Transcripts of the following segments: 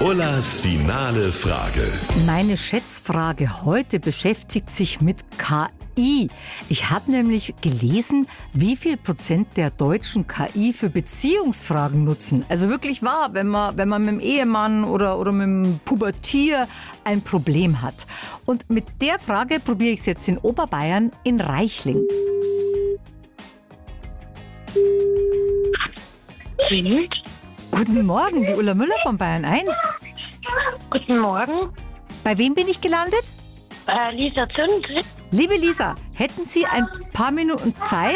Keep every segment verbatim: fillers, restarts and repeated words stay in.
Ullas finale Frage. Meine Schätzfrage heute beschäftigt sich mit K I. Ich habe nämlich gelesen, wie viel Prozent der Deutschen K I für Beziehungsfragen nutzen. Also wirklich wahr, wenn man, wenn man mit dem Ehemann oder, oder mit dem Pubertier ein Problem hat. Und mit der Frage probiere ich es jetzt in Oberbayern in Reichling. Mhm. Guten Morgen, die Ulla Müller von Bayern eins. Guten Morgen. Bei wem bin ich gelandet? Äh, Lisa Zünd. Liebe Lisa, hätten Sie ein paar Minuten Zeit?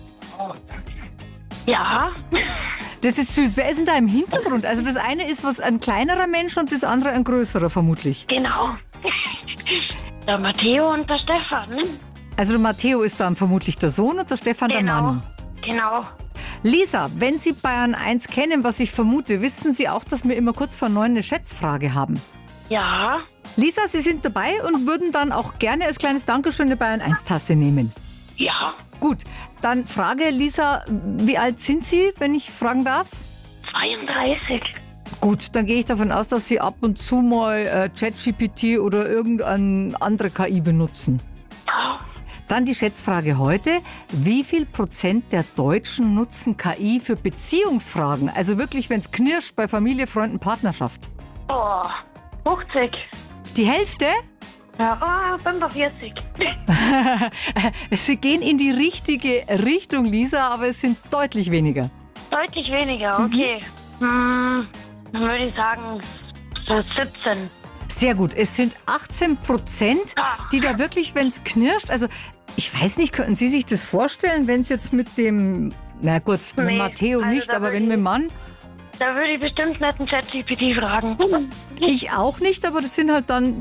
Ja. Das ist süß. Wer ist denn da im Hintergrund? Also das eine ist was ein kleinerer Mensch und das andere ein größerer vermutlich. Genau. Der Matteo und der Stefan. Ne? Also der Matteo ist dann vermutlich der Sohn und der Stefan der Genau. Mann. Genau. Lisa, wenn Sie Bayern eins kennen, was ich vermute, wissen Sie auch, dass wir immer kurz vor neun eine Schätzfrage haben. Ja. Lisa, Sie sind dabei und würden dann auch gerne als kleines Dankeschön eine Bayern eins Tasse nehmen. Ja. Gut, dann Frage, Lisa, wie alt sind Sie, wenn ich fragen darf? zweiunddreißig. Gut, dann gehe ich davon aus, dass Sie ab und zu mal äh, ChatGPT oder irgendeine andere K I benutzen. Ja. Dann die Schätzfrage heute. Wie viel Prozent der Deutschen nutzen K I für Beziehungsfragen? Also wirklich, wenn es knirscht bei Familie, Freunden, Partnerschaft. Oh, fünfzig. Die Hälfte? Ja, oh, fünfundvierzig. Sie gehen in die richtige Richtung, Lisa, aber es sind deutlich weniger. Deutlich weniger, okay. Mhm. Hm, dann würde ich sagen, so siebzehn. Sehr gut. Es sind achtzehn Prozent, die da wirklich, wenn es knirscht, also ich weiß nicht, könnten Sie sich das vorstellen, wenn es jetzt mit dem, na gut, mit Nee, Matteo also nicht, da aber würde wenn mit ich- dem Mann, Da würde ich bestimmt nicht einen ChatGPT fragen. ich auch nicht, aber das sind halt dann